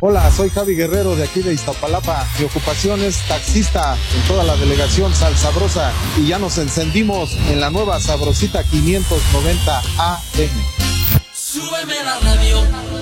Hola, soy Javi Guerrero de aquí de Iztapalapa. Mi ocupación es taxista en toda la delegación Sal Sabrosa y ya nos encendimos en la nueva Sabrosita 590 AM. Súbeme la radio.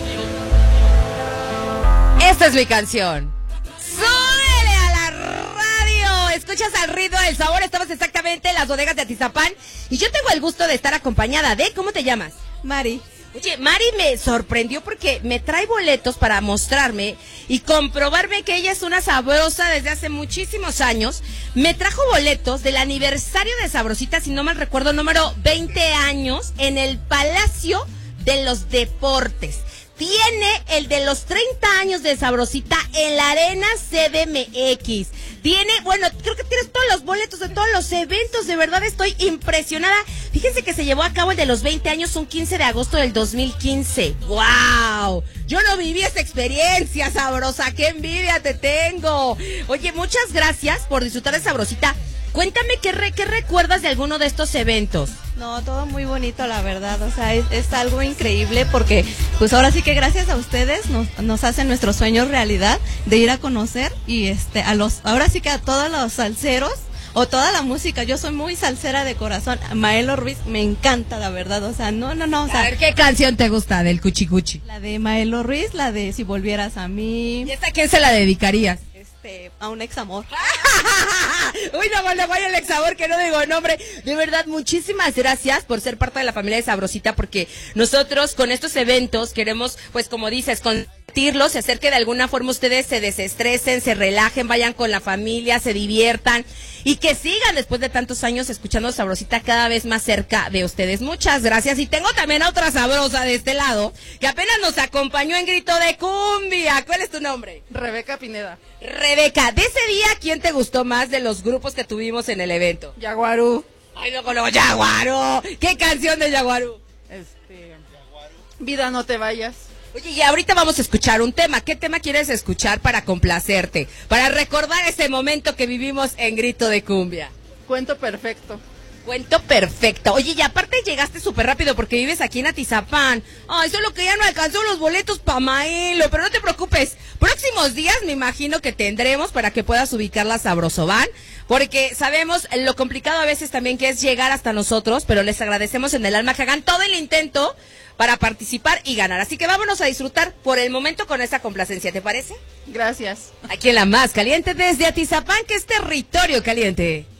Esta es mi canción. ¡Súbele a la radio! Escuchas al ritmo del sabor. Estamos exactamente en las bodegas de Atizapán. Y yo tengo el gusto de estar acompañada de... ¿Cómo te llamas? Mari. Oye, Mari me sorprendió porque me trae boletos para mostrarme y comprobarme que ella es una sabrosa desde hace muchísimos años. Me trajo boletos del aniversario de Sabrosita, si no mal recuerdo, número 20 años, en el Palacio de los Deportes. Tiene el de los 30 años de Sabrosita en la Arena CDMX. Tiene, bueno, creo que tienes todos los boletos de todos los eventos. De verdad estoy impresionada. Fíjense que se llevó a cabo el de los 20 años un 15 de agosto del 2015. ¡Wow! Yo no viví esa experiencia, sabrosa. ¡Qué envidia te tengo! Oye, muchas gracias por disfrutar de Sabrosita. Cuéntame qué recuerdas de alguno de estos eventos. No, todo muy bonito, la verdad. O sea, es algo increíble porque, pues ahora sí que gracias a ustedes nos hacen nuestros sueños realidad de ir a conocer y ahora sí que a todos los salseros o toda la música. Yo soy muy salsera de corazón. Maelo Ruiz me encanta, la verdad. O sea, no. O sea, a ver, ¿qué canción te gusta del Cuchi Cuchi? La de Maelo Ruiz, la de Si Volvieras a Mí. ¿Y esta a quién se la dedicarías? A un ex amor. Uy, no, vaya el ex amor, que no digo nombre. De verdad, muchísimas gracias por ser parte de la familia de Sabrosita, porque nosotros con estos eventos queremos, pues como dices, compartirlos y hacer que de alguna forma ustedes se desestresen, se relajen, vayan con la familia, se diviertan y que sigan después de tantos años escuchando Sabrosita cada vez más cerca de ustedes. Muchas gracias. Y tengo también a otra sabrosa de este lado, que apenas nos acompañó en Grito de Cumbia. ¿Cuál es tu nombre? Rebeca Pineda. Rebeca, de ese día, ¿quién te gustó más de los grupos que tuvimos en el evento? Yaguarú. Ay, no, Yaguarú. ¿Qué canción de Yaguarú? Vida no te vayas. Oye, y ahorita vamos a escuchar un tema. ¿Qué tema quieres escuchar para complacerte? Para recordar ese momento que vivimos en Grito de Cumbia. Cuento perfecto. Cuento perfecto. Oye, y aparte llegaste súper rápido porque vives aquí en Atizapán. Ay, solo que ya no alcanzó los boletos pa' Maelo, pero no te preocupes. Próximos días me imagino que tendremos para que puedas ubicar la Sabrosoban, porque sabemos lo complicado a veces también que es llegar hasta nosotros, pero les agradecemos en el alma que hagan todo el intento para participar y ganar. Así que vámonos a disfrutar por el momento con esta complacencia, ¿te parece? Gracias. Aquí en la más caliente desde Atizapán, que es territorio caliente.